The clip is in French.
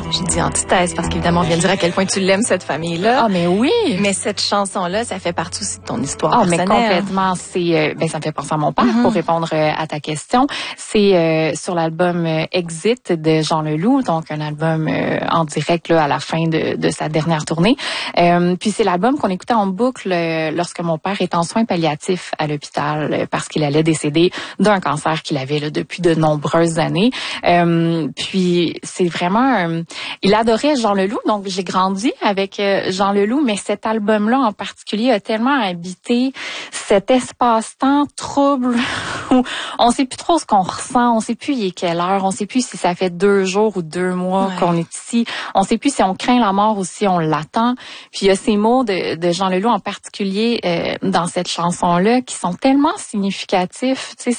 j'ai dit antithèse parce qu'évidemment, on vient de dire à quel point tu l'aimes, cette famille-là. Ah, mais oui! Mais cette chanson-là, ça fait partie aussi de ton histoire mais personnelle. complètement. C'est, ça me fait penser à mon père pour répondre à ta question. C'est sur l'album Exit de Jean Leloup, donc un album en direct là, à la fin de sa dernière tournée. Puis c'est l'album qu'on écoutait en boucle lorsque mon père était en soins palliatifs à l'hôpital parce qu'il allait décéder d'un cancer qu'il avait là, depuis de nombreuses années. Puis c'est vraiment... il adorait Jean Leloup, donc j'ai grandi avec Jean Leloup, mais cet album-là en particulier a tellement habité cet espace-temps trouble où on sait plus trop ce qu'on ressent, on sait plus il est quelle heure, on sait plus si ça fait 2 jours ou 2 mois qu'on est ici, on sait plus si on craint la mort ou si on l'attend. Puis il y a ces mots de Jean Leloup en particulier dans cette chanson-là qui sont tellement significatifs, tu sais.